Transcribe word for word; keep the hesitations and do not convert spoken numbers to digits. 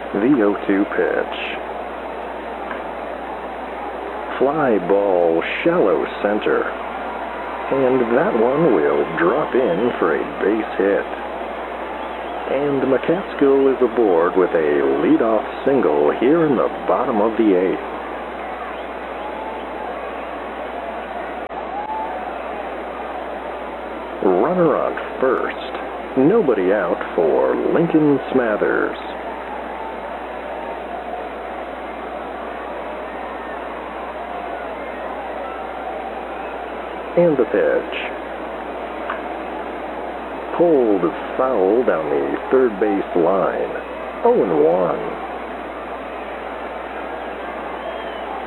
The oh two pitch. Fly ball shallow center. And that one will drop in for a base hit. And McCaskill is aboard with a leadoff single here in the bottom of the eighth. Runner on first. Nobody out for Lincoln Smathers. And the pitch. Pulled foul down the third base line. oh and one.